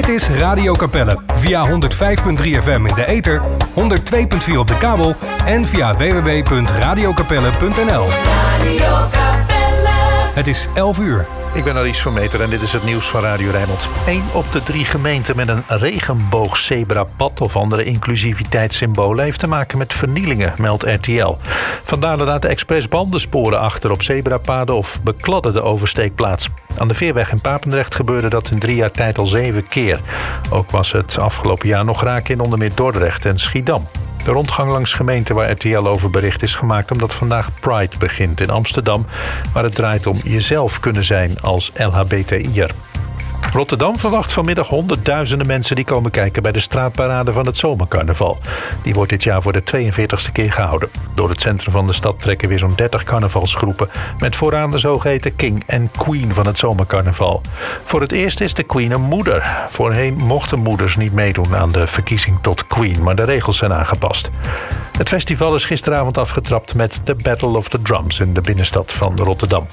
Dit is Radio Capelle via 105.3 FM in de ether, 102.4 op de kabel en via www.radiocapelle.nl. Radio Capelle. Het is 11 uur. Ik ben Aries van Meter en dit is het nieuws van Radio Rijnmond. 1 op de 3 gemeenten met een regenboogzebrapad of andere inclusiviteitssymbolen heeft te maken met vernielingen, meldt RTL. Vandalen laten expres bandensporen achter op zebrapaden of bekladden de oversteekplaats. Aan de Veerweg in Papendrecht gebeurde dat in 3 jaar tijd al 7 keer. Ook was het afgelopen jaar nog raak in onder meer Dordrecht en Schiedam. De rondgang langs gemeenten waar RTL over bericht is gemaakt omdat vandaag Pride begint in Amsterdam, waar het draait om jezelf kunnen zijn als LHBTI'er. Rotterdam verwacht vanmiddag honderdduizenden mensen die komen kijken bij de straatparade van het zomercarnaval. Die wordt dit jaar voor de 42e keer gehouden. Door het centrum van de stad trekken weer zo'n 30 carnavalsgroepen met vooraan de zogeheten king en queen van het zomercarnaval. Voor het eerst is de queen een moeder. Voorheen mochten moeders niet meedoen aan de verkiezing tot queen, maar de regels zijn aangepast. Het festival is gisteravond afgetrapt met de Battle of the Drums in de binnenstad van Rotterdam.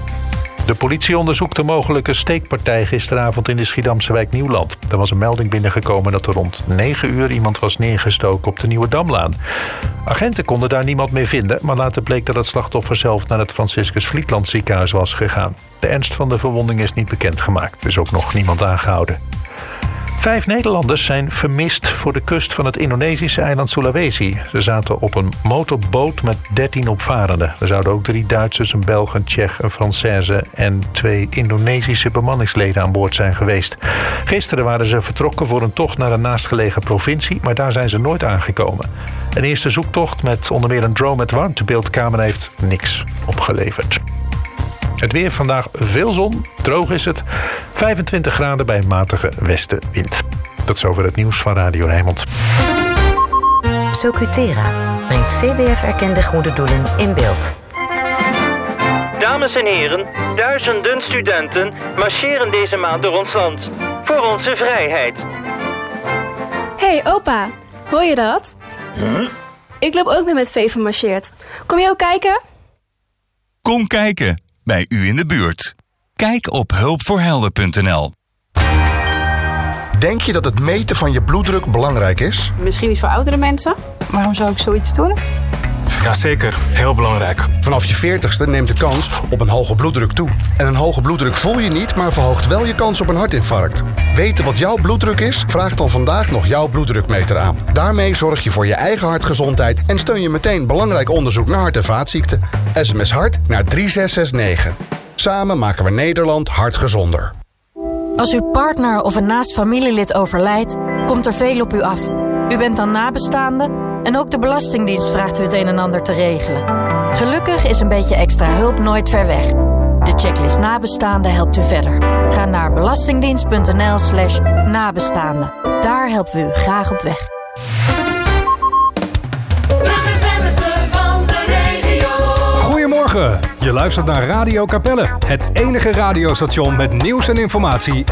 De politie onderzoekt de mogelijke steekpartij gisteravond in de Schiedamse wijk Nieuwland. Er was een melding binnengekomen dat er rond 9 uur iemand was neergestoken op de Nieuwe Damlaan. Agenten konden daar niemand meer vinden, maar later bleek dat het slachtoffer zelf naar het Franciscus Vlietland ziekenhuis was gegaan. De ernst van de verwonding is niet bekendgemaakt. Er is ook nog niemand aangehouden. 5 Nederlanders zijn vermist voor de kust van het Indonesische eiland Sulawesi. Ze zaten op een motorboot met 13 opvarenden. Er zouden ook 3 Duitsers, een Belg, een Tsjech, een Française en 2 Indonesische bemanningsleden aan boord zijn geweest. Gisteren waren ze vertrokken voor een tocht naar een naastgelegen provincie, maar daar zijn ze nooit aangekomen. Een eerste zoektocht met onder meer een drone met warmtebeeldcamera heeft niks opgeleverd. Het weer vandaag veel zon, droog is het. 25 graden bij een matige westenwind. Tot zover het nieuws van Radio Rijnmond. Socutera brengt CBF-erkende goede doelen in beeld. Dames en heren, duizenden studenten marcheren deze maand door ons land. Voor onze vrijheid. Hey opa, hoor je dat? Huh? Ik loop ook mee met Veven marcheert. Kom je ook kijken? Kom kijken. Bij u in de buurt. Kijk op hulpvoorhelden.nl. Denk je dat het meten van je bloeddruk belangrijk is? Misschien niet voor oudere mensen. Waarom zou ik zoiets doen? Jazeker, heel belangrijk. Vanaf je 40ste neemt de kans op een hoge bloeddruk toe. En een hoge bloeddruk voel je niet, maar verhoogt wel je kans op een hartinfarct. Weten wat jouw bloeddruk is? Vraag dan vandaag nog jouw bloeddrukmeter aan. Daarmee zorg je voor je eigen hartgezondheid en steun je meteen belangrijk onderzoek naar hart- en vaatziekten. SMS hart naar 3669. Samen maken we Nederland hartgezonder. Als uw partner of een naast familielid overlijdt, komt er veel op u af. U bent dan nabestaande en ook de Belastingdienst vraagt u het een en ander te regelen. Gelukkig is een beetje extra hulp nooit ver weg. De checklist nabestaande helpt u verder. Ga naar belastingdienst.nl/nabestaande. Daar helpen we u graag op weg. Goedemorgen, je luistert naar Radio Capelle. Het enige radiostation met nieuws en informatie